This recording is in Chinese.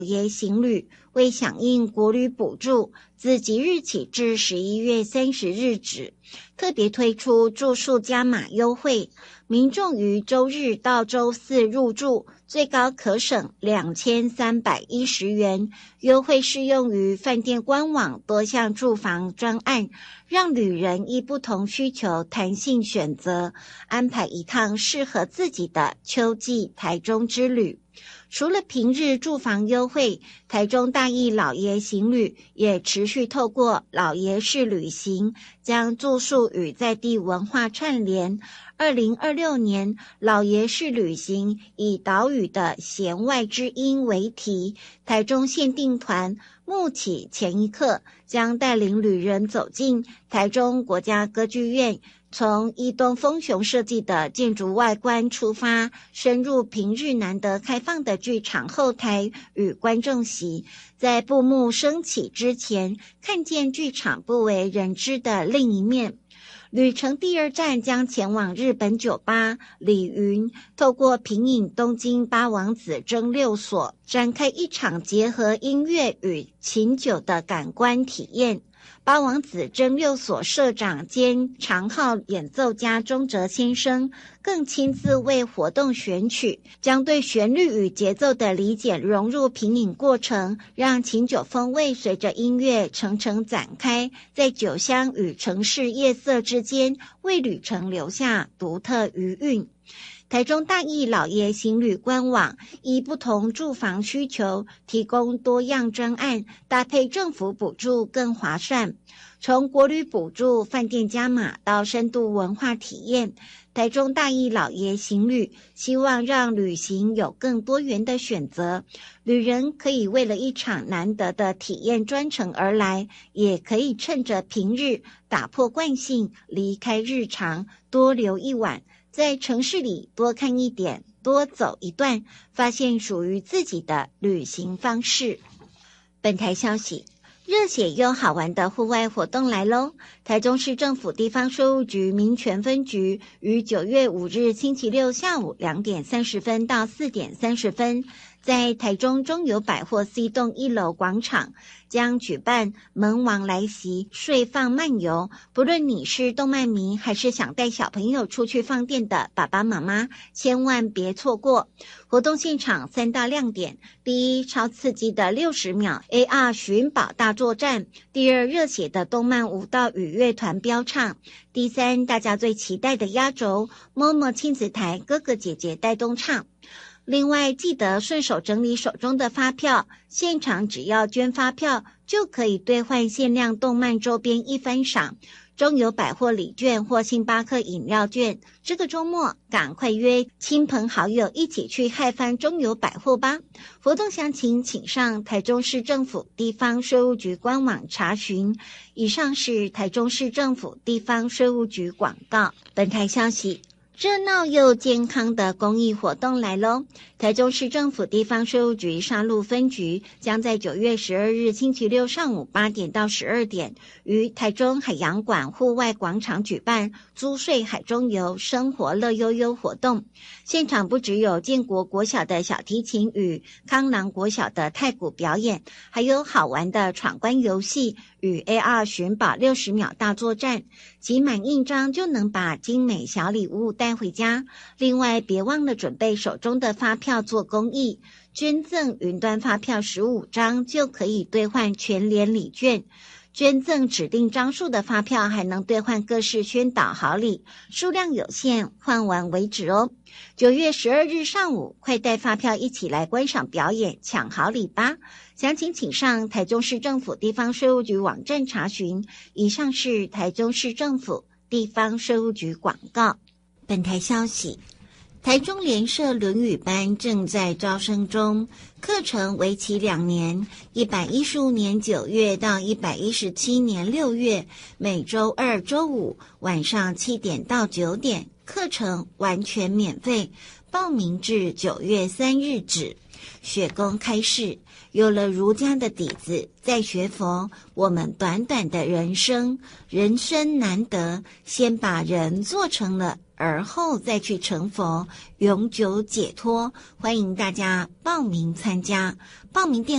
爷行旅为响应国旅补助，自即日起至11月30日止，特别推出住宿加码优惠，民众于周日到周四入住，最高可省2310元，优惠适用于饭店官网多项住房专案，让旅人依不同需求弹性选择，安排一趟适合自己的秋季台中之旅。除了平日住房优惠，台中大义老爷行旅也持续透过老爷式旅行，将住宿与在地文化串联。2026年老爷式旅行以岛屿的弦外之音为题，台中限定团幕起前一刻将带领旅人走进台中国家歌剧院，从伊东丰雄设计的建筑外观出发，深入平日难得开放的剧场后台与观众席，在布幕升起之前，看见剧场不为人知的另一面。旅程第二站将前往日本酒吧礼云，透过品饮东京八王子蒸馏所，展开一场结合音乐与琴酒的感官体验。八王子蒸馏所社长兼长号演奏家钟哲先生更亲自为活动选曲，将对旋律与节奏的理解融入品饮过程，让琴酒风味随着音乐层层展开，在酒香与城市夜色之间，为旅程留下独特余韵。台中大义老爷行旅官网依不同住房需求提供多样专案，搭配政府补助更划算。从国旅补助、饭店加码到深度文化体验，台中大义老爷行旅希望让旅行有更多元的选择。旅人可以为了一场难得的体验专程而来，也可以趁着平日打破惯性，离开日常，多留一晚，在城市里多看一点，多走一段，发现属于自己的旅行方式。本台消息，热血又好玩的户外活动来咯！台中市政府地方税务局民权分局于9月5日星期六下午2点30分到4点30分，在台中中友百货 C 栋1楼广场将举办门王来袭睡放漫游，不论你是动漫迷还是想带小朋友出去放电的爸爸妈妈，千万别错过。活动现场3大亮点：第一，超刺激的60秒 AR 寻宝大作战；第二，热血的动漫舞蹈与乐团飙唱；第三，大家最期待的压轴，Momo亲子台哥哥姐姐带动唱。另外，记得顺手整理手中的发票，现场只要捐发票就可以兑换限量动漫周边一番赏，中友百货礼券或星巴克饮料券。这个周末赶快约亲朋好友一起去嗨翻中友百货吧！活动详情请上台中市政府地方税务局官网查询。以上是台中市政府地方税务局广告。本台消息，热闹又健康的公益活动来咯！台中市政府地方税务局沙鹿分局将在9月12日星期六上午8点到12点，于台中海洋馆户外广场举办租税海中游生活乐悠悠活动。现场不只有建国国小的小提琴与康郎国小的太鼓表演，还有好玩的闯关游戏与 AR 寻宝60秒大作战，集满印章就能把精美小礼物带回家。另外，别忘了准备手中的发票做公益，捐赠云端发票15张就可以兑换全联礼券。捐赠指定张数的发票还能兑换各式宣导好礼，数量有限，换完为止哦。9月12日上午，快带发票一起来观赏表演，抢好礼吧！详情请上台中市政府地方税务局网站查询。以上是台中市政府地方税务局广告。本台消息，台中联社轮语班正在招生中，课程为期2年，115年9月到117年6月，每周2、周5晚上7点到9点，课程完全免费，报名至9月3日止。学宫开示，有了儒家的底子，再学佛，我们短短的人生难得，先把人做成了而后再去成佛，永久解脱。欢迎大家报名参加，报名电